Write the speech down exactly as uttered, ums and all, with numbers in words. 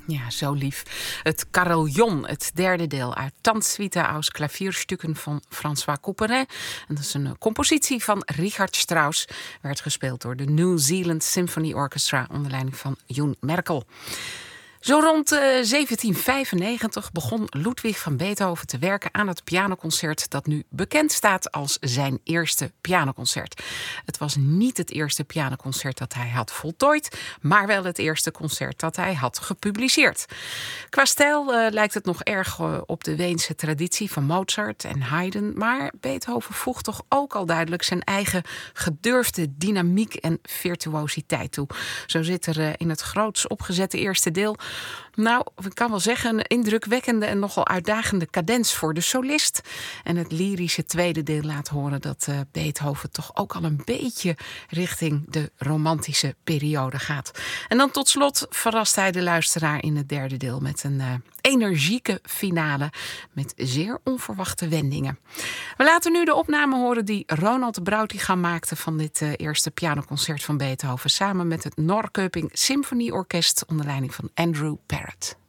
Ja, zo lief. Het Carillon, het derde deel uit Tanzsuite aus Klavierstukken van François Couperin. En dat is een compositie van Richard Strauss. Werd gespeeld door de New Zealand Symphony Orchestra onder leiding van Joen Merkel. Zo rond uh, zeventien vijfennegentig begon Ludwig van Beethoven te werken aan het pianoconcert dat nu bekend staat als zijn eerste pianoconcert. Het was niet het eerste pianoconcert dat hij had voltooid, maar wel het eerste concert dat hij had gepubliceerd. Qua stijl uh, lijkt het nog erg uh, op de Weense traditie van Mozart en Haydn, maar Beethoven voegt toch ook al duidelijk zijn eigen gedurfde dynamiek en virtuositeit toe. Zo zit er uh, in het groots opgezette eerste deel, nou, ik kan wel zeggen, een indrukwekkende en nogal uitdagende cadens voor de solist. En het lyrische tweede deel laat horen dat uh, Beethoven toch ook al een beetje richting de romantische periode gaat. En dan tot slot verrast hij de luisteraar in het derde deel met een uh, energieke finale met zeer onverwachte wendingen. We laten nu de opname horen die Ronald Brautigam maakte van dit uh, eerste pianoconcert van Beethoven samen met het Norrköping Symfonieorkest onder leiding van Andrew Parrott.